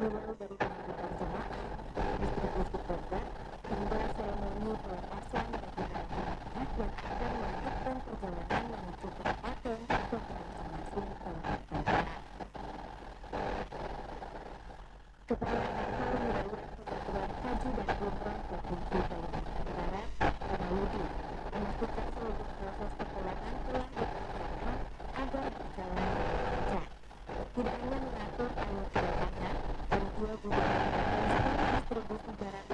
mulai dari pengangkutan jemaah, distribusi program, hingga seremoni pelepasan bagi anak-anak yang akan melanjutkan perjalanan menuju kabupaten program masing-masing tempat daerah. Kepala Kantor Wilayah Persatuan Haji dan Umroh Provinsi Kalimantan Barat, Kamaludin, memastikan seluruh proses kepulangan telah dipersiapkan agar berjalan dengan lancar. Tidak hanya mengatur alur kedatangan, panitia juga menyiapkan skema distribusi barang